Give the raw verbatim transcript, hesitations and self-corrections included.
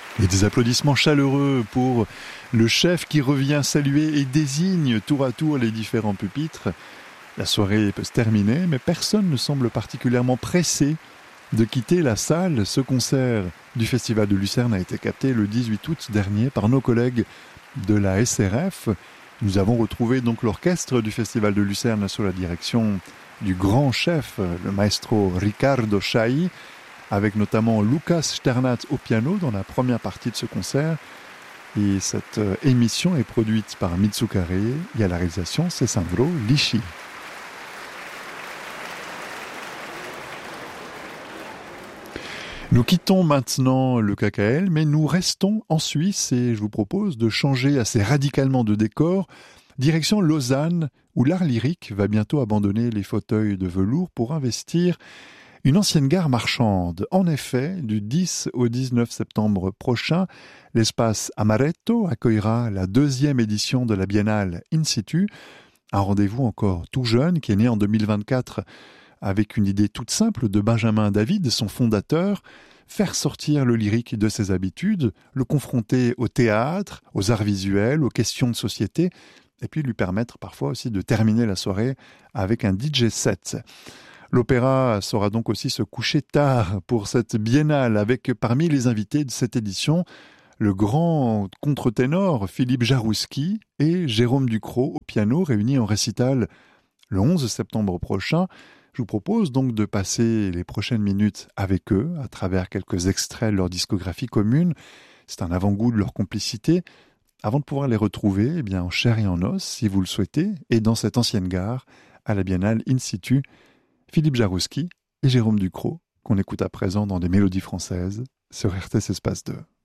Et des applaudissements chaleureux pour le chef qui revient saluer et désigne tour à tour les différents pupitres. La soirée peut se terminer, mais personne ne semble particulièrement pressé de quitter la salle. Ce concert du Festival de Lucerne a été capté le dix-huit août dernier par nos collègues de la S R F. Nous avons retrouvé donc l'orchestre du Festival de Lucerne sous la direction du grand chef, le maestro Riccardo Chailly, avec notamment Lucas Sternat au piano dans la première partie de ce concert. Et cette euh, émission est produite par Mitsukare et à la réalisation, c'est Sandro Lisci. Nous quittons maintenant le K K L, mais nous restons en Suisse et je vous propose de changer assez radicalement de décor. Direction Lausanne, où l'art lyrique va bientôt abandonner les fauteuils de velours pour investir une ancienne gare marchande. En effet, du dix au dix-neuf septembre prochain, l'espace Amaretto accueillera la deuxième édition de la Biennale In Situ, un rendez-vous encore tout jeune qui est né en deux mille vingt-quatre avec une idée toute simple de Benjamin David, son fondateur, faire sortir le lyrique de ses habitudes, le confronter au théâtre, aux arts visuels, aux questions de société, et puis lui permettre parfois aussi de terminer la soirée avec un D J set. L'opéra saura donc aussi se coucher tard pour cette biennale avec parmi les invités de cette édition le grand contre-ténor Philippe Jarouski et Jérôme Ducrot au piano réunis en récital le onze septembre prochain. Je vous propose donc de passer les prochaines minutes avec eux à travers quelques extraits de leur discographie commune. C'est un avant-goût de leur complicité avant de pouvoir les retrouver eh bien, en chair et en os si vous le souhaitez et dans cette ancienne gare à la Biennale In Situ. Philippe Jarouski et Jérôme Ducrot, qu'on écoute à présent dans des mélodies françaises sur R T S Espace deux.